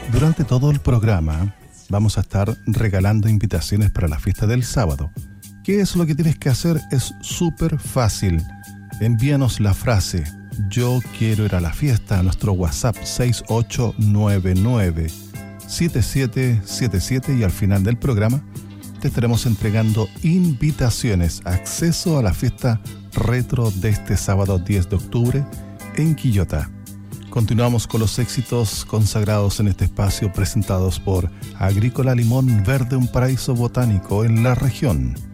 Durante todo el programa vamos a estar regalando invitaciones para la fiesta del sábado. ¿Qué es lo que tienes que hacer? Es súper fácil. Envíanos la frase "Yo quiero ir a la fiesta" a nuestro WhatsApp 6899-7777 y al final del programa te estaremos entregando invitaciones, acceso a la fiesta retro de este sábado 10 de octubre en Quillota. Continuamos con los éxitos consagrados en este espacio presentados por Agrícola Limón Verde, un paraíso botánico en la región.